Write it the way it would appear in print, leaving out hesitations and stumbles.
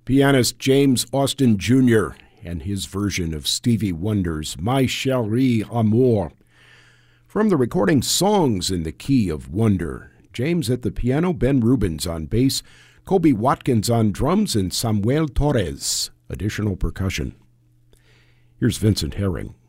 Pianist James Austin Jr. and his version of Stevie Wonder's My Chérie Amour. From the recording Songs in the Key of Wonder, James at the piano, Ben Rubens on bass, Kobe Watkins on drums, and Samuel Torres, additional percussion. Here's Vincent Herring.